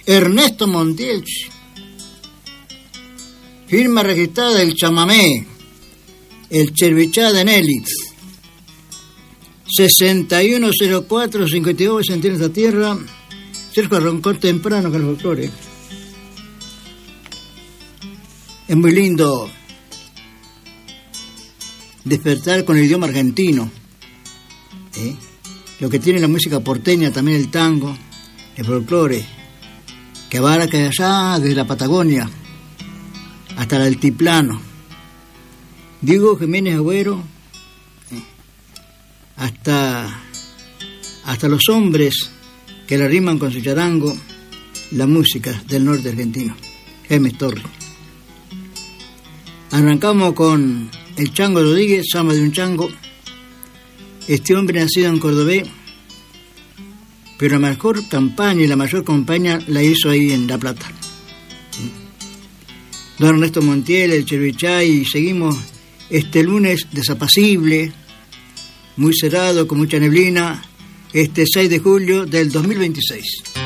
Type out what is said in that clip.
Ernesto Montiel, firma registrada del chamamé, el Chervichá de Nelly, 6104-52 centímetros de tierra, cerca de Roncón temprano con el folclore. Es muy lindo despertar con el idioma argentino, lo que tiene la música porteña, también el tango, el folclore, que abarca allá desde la Patagonia hasta el altiplano. Diego Jiménez Agüero, hasta los hombres que la riman con su charango, la música del norte argentino, Jaime Torres. Arrancamos con el Chango Rodríguez, Samba de un Chango. Este hombre nacido en Cordobés, pero la mejor campaña y la mayor campaña la hizo ahí en La Plata. Don Ernesto Montiel, el Chervichá, y seguimos este lunes desapacible, muy cerrado, con mucha neblina, este 6 de julio del 2026.